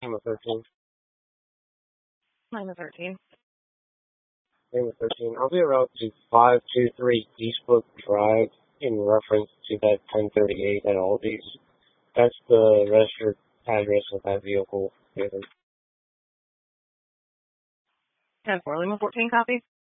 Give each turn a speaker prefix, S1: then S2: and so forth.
S1: Name of 13.
S2: Name of 13.
S1: Name of 13. I'll be around to 523 Eastbrook Drive in reference to that 1038 at Aldi's. That's the registered address of that vehicle.
S2: 10-4, Lima 14 copy.